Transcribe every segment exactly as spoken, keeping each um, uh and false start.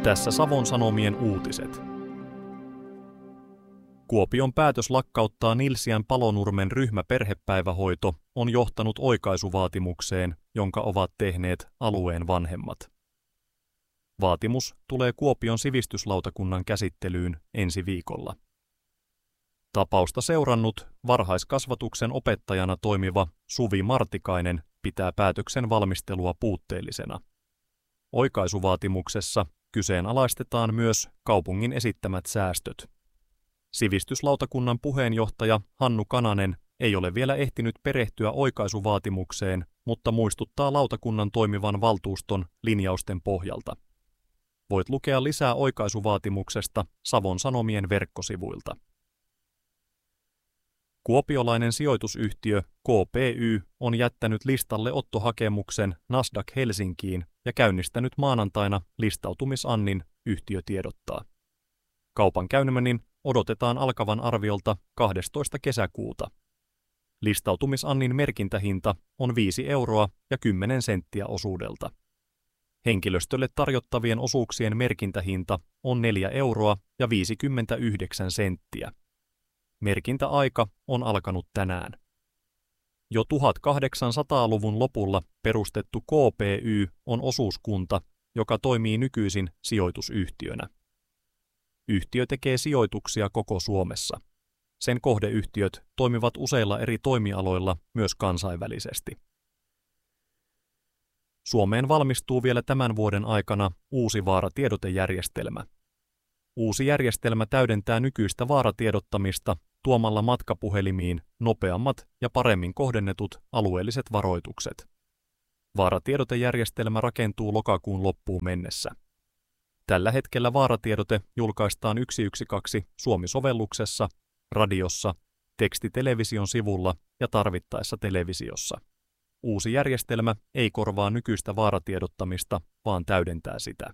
Tässä Savon Sanomien uutiset. Kuopion päätös lakkauttaa Nilsiän Palonurmen ryhmäperhepäivähoito on johtanut oikaisuvaatimukseen, jonka ovat tehneet alueen vanhemmat. Vaatimus tulee Kuopion sivistyslautakunnan käsittelyyn ensi viikolla. Tapausta seurannut varhaiskasvatuksen opettajana toimiva Suvi Martikainen pitää päätöksen valmistelua puutteellisena. Oikaisuvaatimuksessa kyseenalaistetaan myös kaupungin esittämät säästöt. Sivistyslautakunnan puheenjohtaja Hannu Kananen ei ole vielä ehtinyt perehtyä oikaisuvaatimukseen, mutta muistuttaa lautakunnan toimivan valtuuston linjausten pohjalta. Voit lukea lisää oikaisuvaatimuksesta Savon Sanomien verkkosivuilta. Kuopiolainen sijoitusyhtiö K P Y on jättänyt listalle ottohakemuksen Nasdaq Helsinkiin ja käynnistänyt maanantaina listautumisannin, yhtiö tiedottaa. Kaupankäynnin odotetaan alkavan arviolta kahdestoista kesäkuuta. Listautumisannin merkintähinta on viisi euroa ja kymmenen senttiä osuudelta. Henkilöstölle tarjottavien osuuksien merkintähinta on neljä euroa ja viisikymmentäyhdeksän senttiä. Merkintäaika on alkanut tänään. Jo tuhatkahdeksansataaluvun lopulla perustettu K P Y on osuuskunta, joka toimii nykyisin sijoitusyhtiönä. Yhtiö tekee sijoituksia koko Suomessa. Sen kohdeyhtiöt toimivat useilla eri toimialoilla myös kansainvälisesti. Suomeen valmistuu vielä tämän vuoden aikana uusi vaaratiedotejärjestelmä. Uusi järjestelmä täydentää nykyistä vaaratiedottamista tuomalla matkapuhelimiin nopeammat ja paremmin kohdennetut alueelliset varoitukset. Vaaratiedotejärjestelmä rakentuu lokakuun loppuun mennessä. Tällä hetkellä vaaratiedote julkaistaan yksi yksi kaksi Suomi-sovelluksessa, radiossa, tekstitelevision sivulla ja tarvittaessa televisiossa. Uusi järjestelmä ei korvaa nykyistä vaaratiedottamista, vaan täydentää sitä.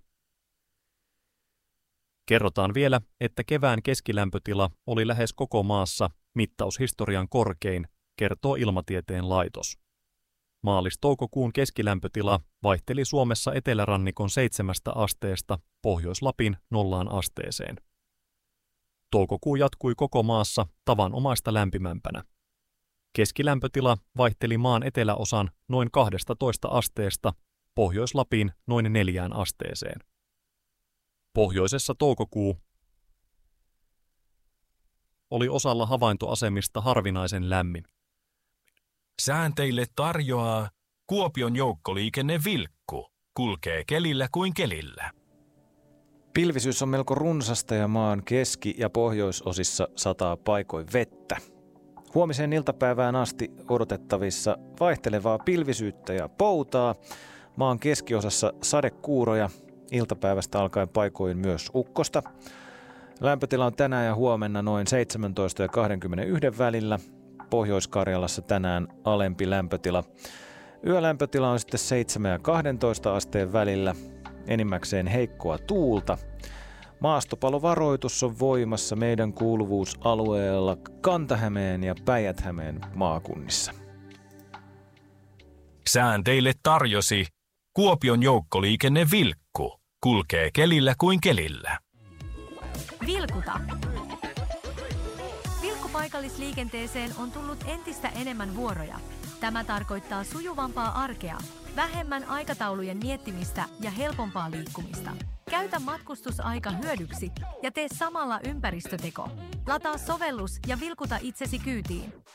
Kerrotaan vielä, että kevään keskilämpötila oli lähes koko maassa mittaushistorian korkein, kertoo Ilmatieteen laitos. Maalis-toukokuun keskilämpötila vaihteli Suomessa etelärannikon seitsemästä asteesta Pohjois-Lapin nollaan asteeseen. Toukokuu jatkui koko maassa tavanomaista lämpimämpänä. Keskilämpötila vaihteli maan eteläosan noin kahdestatoista asteesta Pohjois-Lapin noin neljään asteeseen. Pohjoisessa toukokuu oli osalla havaintoasemista harvinaisen lämmin. Sään teille tarjoaa Kuopion joukkoliikenne Vilkku. Kulkee kelillä kuin kelillä. Pilvisyys on melko runsasta ja maan keski- ja pohjoisosissa sataa paikoin vettä. Huomiseen iltapäivään asti odotettavissa vaihtelevaa pilvisyyttä ja poutaa. Maan keskiosassa sadekuuroja, iltapäivästä alkaen paikoin myös ukkosta. Lämpötila on tänään ja huomenna noin seitsemäntoista ja kaksikymmentäyksi välillä. Pohjois-Karjalassa tänään alempi lämpötila. Yölämpötila on sitten seitsemän ja kaksitoista asteen välillä. Enimmäkseen heikkoa tuulta. Maastopalovaroitus on voimassa meidän kuuluvuusalueella Kanta-Hämeen ja Päijät-Hämeen maakunnissa. Sään teille tarjosi Kuopion joukkoliikenne Vilkku. Kulkee kelillä kuin kelillä. Vilkuta. Vilkkupaikallisliikenteeseen on tullut entistä enemmän vuoroja. Tämä tarkoittaa sujuvampaa arkea, vähemmän aikataulujen miettimistä ja helpompaa liikkumista. Käytä matkustusaika hyödyksi ja tee samalla ympäristöteko. Lataa sovellus ja vilkuta itsesi kyytiin.